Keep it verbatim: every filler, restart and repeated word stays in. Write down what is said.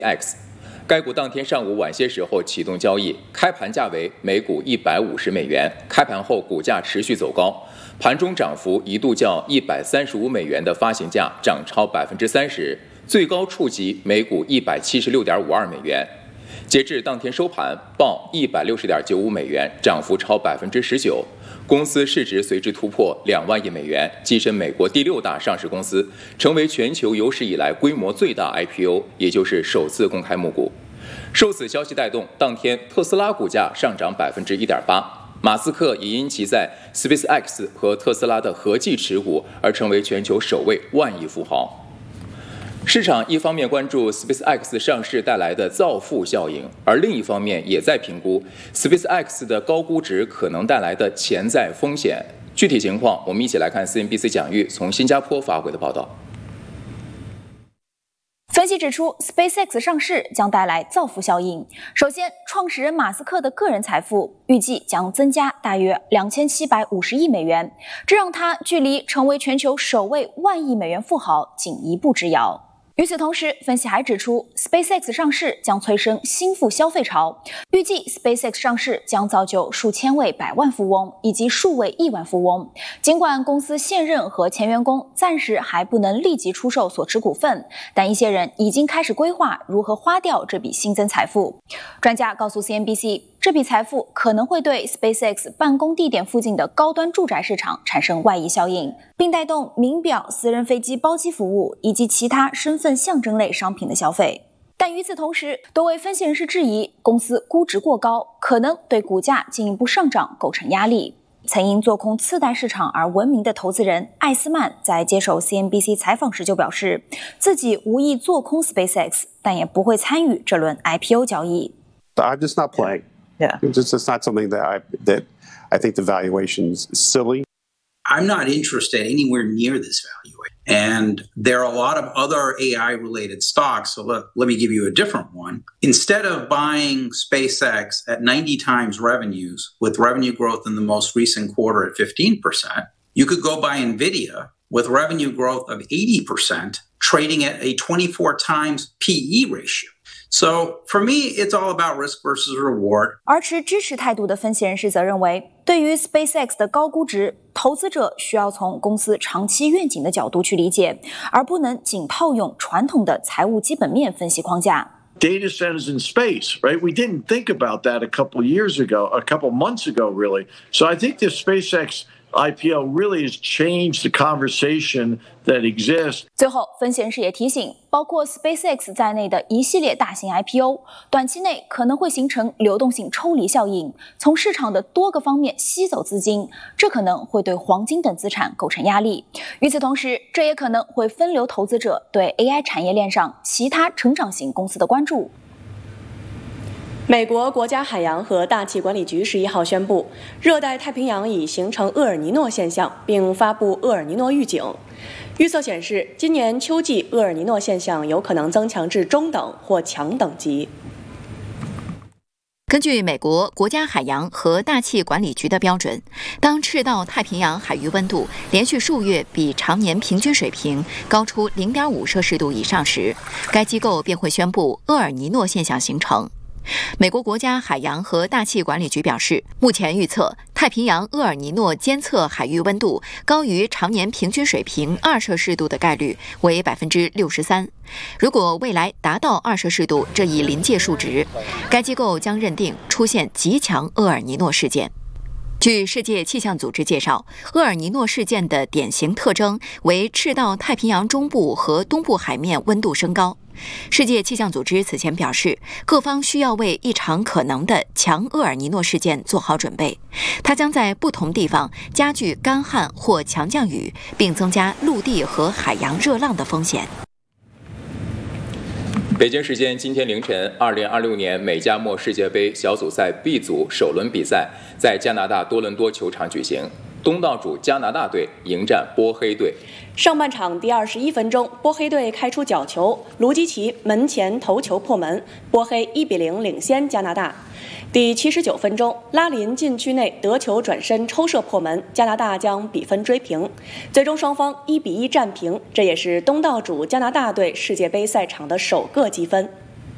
X。该股当天上午晚些时候启动交易，开盘价为每股一百五十美元。开盘后股价持续走高，盘中涨幅一度较一百三十五美元的发行价涨超百分之三十，最高触及每股一百七十六点五二美元。截至当天收盘，报一百六十点九五美元，涨幅超百分之十九。公司市值随之突破两万亿美元，跻身美国第六大上市公司，成为全球有史以来规模最大 I P O， 也就是首次公开募股。受此消息带动，当天特斯拉股价上涨百分之一点八。马斯克也因其在 SpaceX 和特斯拉的合计持股而成为全球首位万亿富豪。市场一方面关注 SpaceX 上市带来的造富效应，而另一方面也在评估 SpaceX 的高估值可能带来的潜在风险。具体情况，我们一起来看 C N B C 蒋玉从新加坡发回的报道。 分析指出 ，SpaceX 上市将带来造富效应。首先，创始人马斯克的个人财富预计将增加大约两千七百五十亿美元，这让他距离成为全球首位万亿美元富豪仅一步之遥。与此同时，分析还指出 ，SpaceX 上市将催生新富消费潮。预计 SpaceX 上市将造就数千位百万富翁以及数位亿万富翁。尽管公司现任和前员工暂时还不能立即出售所持股份，但一些人已经开始规划如何花掉这笔新增财富。专家告诉 C N B C， 这笔财富可能会对 SpaceX 办公地点附近的高端住宅市场产生外溢效应，并带动名表、私人飞机包机服务以及其他身份象征类商品的消费。但与此同时，多位分析人士质疑公司估值过高，可能对股价进一步上涨构成压力。曾因做空次贷市场而闻名的投资人艾斯曼在接受 C N B C 采访时就表示，自己无意做空 SpaceX， 但也不会参与这轮 I P O 交易。 I'm just not playing. Yeah. It's just not something that I, that I think the valuation's silly. I'm not interested anywhere near this valuation. And there are a lot of other A I-related stocks, so let, let me give you a different one. Instead of buying SpaceX at ninety times revenues, with revenue growth in the most recent quarter at fifteen percent, you could go buy NVIDIA with revenue growth of eighty percent, trading at a twenty-four times P E ratio. So for me, it's all about risk versus reward. 而持支持态度的分析人士则认为，对于 SpaceX 的高估值，投资者需要从公司长期愿景的角度去理解，而不能仅套用传统的财务基本面分析框架。 Data centers in space, right? We didn't think about that a couple of years ago, a couple of months ago, really. So I think the SpaceX I P O really has changed the conversation that exists. 最后，分析人士也提醒，包括 SpaceX 在内的一系列大型 I P O， 短期内可能会形成流动性抽离效应，从市场的多个方面吸走资金，这可能会对黄金等资产构成压力。与此同时，这也可能会分流投资者对 A I 产业链上其他成长型公司的关注。 美国国家海洋和大气管理局十一号宣布，热带太平洋已形成厄尔尼诺现象，并发布厄尔尼诺预警。预测显示，今年秋季厄尔尼诺现象有可能增强至中等或强等级。 根据美国国家海洋和大气管理局的标准，当赤道太平洋海域温度连续数月比常年平均水平高出 零点五摄氏度以上时，该机构便会宣布厄尔尼诺现象形成。美国国家海洋和大气管理局表示，目前预测太平洋厄尔尼诺监测海域温度高于常年平均水平二摄氏度的概率为 百分之六十三。如果未来达到二摄氏度这一临界数值，该机构将认定出现极强厄尔尼诺事件。据世界气象组织介绍，厄尔尼诺事件的典型特征为赤道太平洋中部和东部海面温度升高。世界气象组织此前表示，各方需要为一场可能的强厄尔尼诺事件做好准备，它将在不同地方加剧干旱或强降雨，并增加陆地和海洋热浪的风险。 北京时间今天凌晨，二零二六年美加墨世界杯小组赛 B 组首轮比赛在加拿大多伦多球场举行，东道主加拿大队迎战波黑队。 上半场第二十一分钟，波黑队开出角球，卢基奇门前头球破门，波黑一比零领先加拿大。第七十九分钟，拉林禁区内得球转身抽射破门，加拿大将比分追平，最终双方一比一战平，这也是东道主加拿大队世界杯赛场的首个积分。